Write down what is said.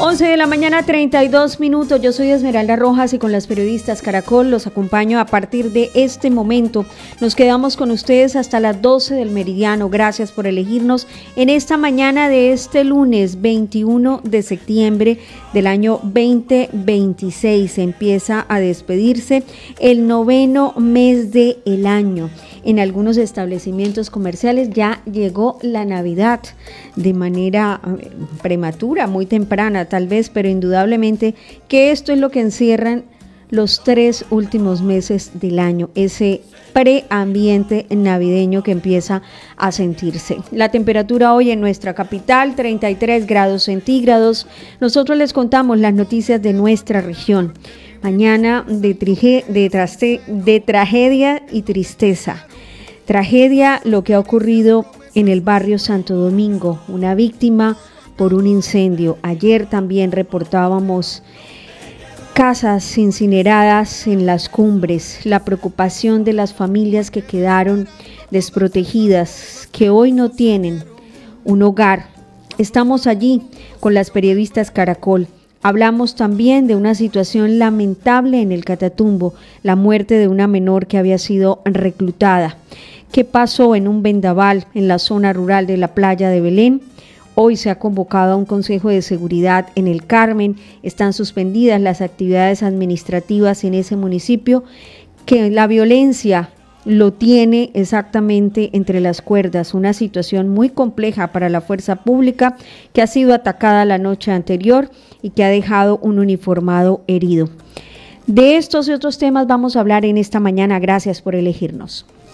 11 de la mañana, 32 minutos. Yo soy Esmeralda Rojas y con las periodistas Caracol los acompaño a partir de este momento. Nos quedamos con ustedes hasta las 12 del meridiano. Gracias por elegirnos en esta mañana de este lunes 21 de septiembre del año 2026. Empieza a despedirse el noveno mes del año. En algunos establecimientos comerciales ya llegó la Navidad de manera prematura, muy temprana tal vez, pero indudablemente que esto es lo que encierran los 3 últimos meses del año, ese preambiente navideño que empieza a sentirse. La temperatura hoy en nuestra capital, 33 grados centígrados. Nosotros les contamos las noticias de nuestra región. Mañana de tragedia y tristeza. Tragedia lo que ha ocurrido en el barrio Santo Domingo, una víctima por un incendio. Ayer también reportábamos casas incineradas en las cumbres, la preocupación de las familias que quedaron desprotegidas, que hoy no tienen un hogar. Estamos allí con las periodistas Caracol. Hablamos también de una situación lamentable en el Catatumbo, la muerte de una menor que había sido reclutada. ¿Qué pasó en un vendaval en la zona rural de la playa de Belén? Hoy se ha convocado a un consejo de seguridad en el Carmen. Están suspendidas las actividades administrativas en ese municipio, que la violencia lo tiene exactamente entre las cuerdas, una situación muy compleja para la fuerza pública que ha sido atacada la noche anterior y que ha dejado un uniformado herido. De estos y otros temas vamos a hablar en esta mañana. Gracias por elegirnos.